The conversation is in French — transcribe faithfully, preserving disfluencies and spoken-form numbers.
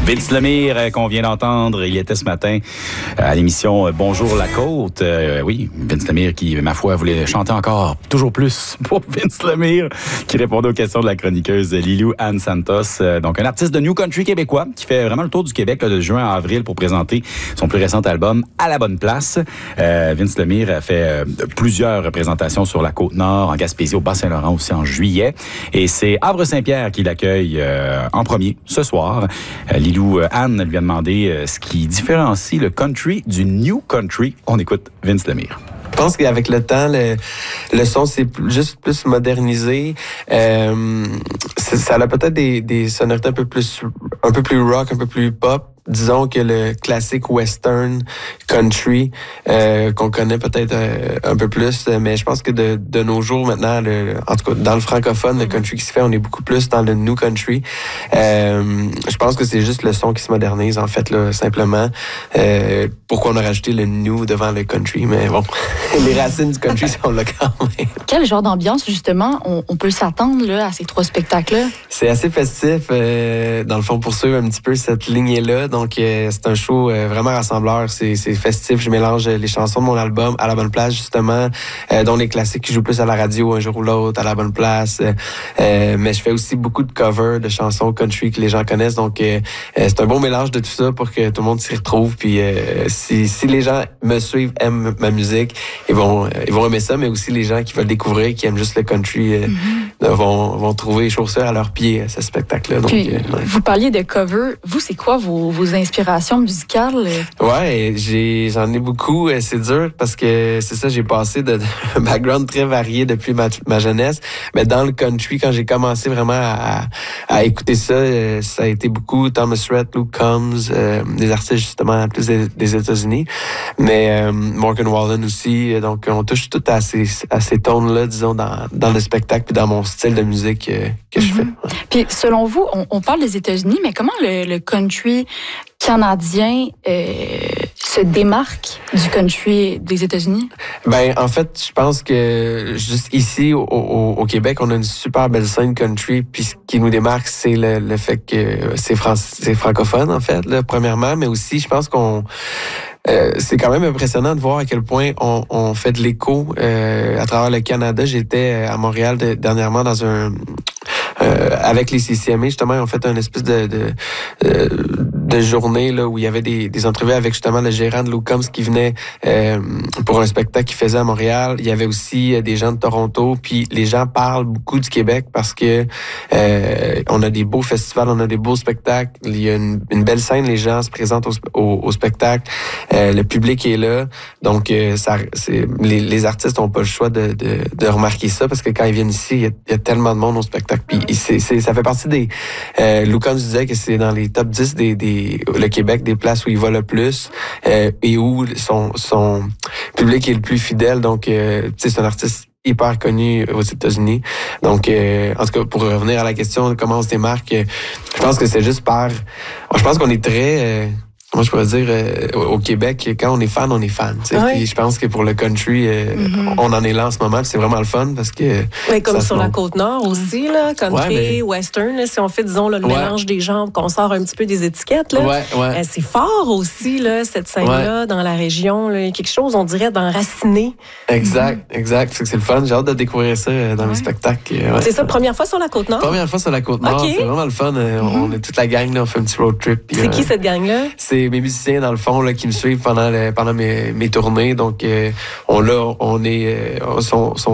Vince Lemire, euh, qu'on vient d'entendre, il était ce matin à l'émission euh, Bonjour la Côte. Euh, oui, Vince Lemire qui, ma foi, voulait chanter encore toujours plus pour Vince Lemire, qui répondait aux questions de la chroniqueuse Lilou Anne Santos. Euh, donc, un artiste de New Country québécois qui fait vraiment le tour du Québec là, de juin à avril pour présenter son plus récent album À la bonne place. Euh, Vince Lemire a fait euh, plusieurs représentations sur la Côte-Nord, en Gaspésie, au Bas-Saint-Laurent aussi en juillet. Et c'est Havre-Saint-Pierre qui l'accueille euh, en premier ce soir. Euh, Lilou Anne lui a demandé euh, ce qui différencie le country du new country. On écoute Vince Lemire. Je pense qu'avec le temps, le, le son s'est juste plus modernisé. Euh, ça a peut-être des, des sonorités un peu plus, un peu plus rock, un peu plus pop. Disons que le classique western country euh, qu'on connaît peut-être euh, un peu plus, mais je pense que de, de nos jours maintenant, le, en tout cas dans le francophone, le country qui se fait, on est beaucoup plus dans le new country. Euh, je pense que c'est juste le son qui se modernise en fait là, simplement. Euh, pourquoi on a rajouté le new devant le country, mais bon, les racines du country sont là quand même. Quel genre d'ambiance justement on, on peut s'attendre là, à ces trois spectacles-là? C'est assez festif, euh, dans le fond pour suivre un petit peu cette lignée-là. Donc, euh, c'est un show euh, vraiment rassembleur. C'est, c'est festif. Je mélange les chansons de mon album À la bonne place, justement, euh, dont les classiques qui jouent plus à la radio, Un jour ou l'autre, À la bonne place. Euh, mais je fais aussi beaucoup de covers de chansons country que les gens connaissent. Donc, euh, c'est un bon mélange de tout ça pour que tout le monde s'y retrouve. Puis, euh, si, si les gens me suivent, aiment ma musique, ils vont, ils vont aimer ça. Mais aussi, les gens qui veulent découvrir, qui aiment juste le country, euh, mm-hmm. vont, vont trouver les chaussures à leurs pieds à ce spectacle-là. Donc, Puis, euh, ouais. Vous parliez de covers. Vous, c'est quoi vos, vos inspirations musicales? Ouais, j'ai, j'en ai beaucoup. C'est dur parce que c'est ça, j'ai passé de, de un background très varié depuis ma, ma jeunesse. Mais dans le country, quand j'ai commencé vraiment à, à écouter ça, ça a été beaucoup Thomas Rhett, Luke Combs, euh, des artistes justement plus des, des États-Unis. Mais euh, Morgan Wallen aussi. Donc, on touche tout à ces, à ces tones-là, disons, dans, dans le spectacle puis dans mon style de musique euh, que mm-hmm. je fais. Ouais. Puis, selon vous, on, on parle des États-Unis, mais comment le, le country canadien euh, se démarque du country des États-Unis? Ben, en fait, je pense que juste ici, au, au, au Québec, on a une super belle scène country. Puis ce qui nous démarque, c'est le, le fait que c'est, fran- c'est francophone, en fait, là, premièrement. Mais aussi, je pense qu'on... Euh, c'est quand même impressionnant de voir à quel point on, on fait de l'écho euh, à travers le Canada. J'étais à Montréal de, dernièrement dans un... Euh, avec les C C M A, justement, ils ont fait une espèce de, de, de, de journée là, où il y avait des, des entrevues avec justement le gérant de Luke Combs qui venait euh, pour un spectacle qu'il faisait à Montréal. Il y avait aussi des gens de Toronto. Puis les gens parlent beaucoup du Québec parce que euh, on a des beaux festivals, on a des beaux spectacles. Il y a une, une belle scène, les gens se présentent au, au, au spectacle. Euh, le public est là. Donc, euh, ça, c'est, les, les artistes n'ont pas le choix de, de, de remarquer ça parce que quand ils viennent ici, il y a, il y a tellement de monde au spectacle. Puis c'est, c'est, ça fait partie des... Euh, Luke Combs disait que c'est dans les top dix des, des le Québec, des places où il va le plus euh, et où son, son public est le plus fidèle. Donc, euh, tu sais, c'est un artiste hyper connu aux États-Unis. Donc, euh, en tout cas, pour revenir à la question de comment on se démarque, euh, je pense que c'est juste par... Je pense qu'on est très... Euh, Moi, je pourrais dire, euh, au Québec, quand on est fan, on est fan. Oui. Puis je pense que pour le country, euh, mm-hmm. on en est là en ce moment. C'est vraiment le fun parce que... Mais comme sur la Côte-Nord aussi, là, country, ouais, mais... western, là, si on fait, disons, là, le ouais. mélange des genres, qu'on sort un petit peu des étiquettes, là, ouais, ouais. Euh, c'est fort aussi, là, cette scène-là, ouais. dans la région. Là, quelque chose, on dirait, d'enraciné. Exact, mm-hmm. exact. C'est, c'est le fun. J'ai hâte de découvrir ça dans ouais. les spectacles. Ouais. C'est ça, première fois sur la Côte-Nord? Première fois sur la Côte-Nord. Okay. C'est vraiment le fun. Mm-hmm. On est toute la gang, là, on fait un petit road trip. C'est euh, qui cette gang-là? C'est mes musiciens, dans le fond, là, qui me suivent pendant, le, pendant mes, mes tournées. Donc, euh, on, là, on est... Euh, on, sont, sont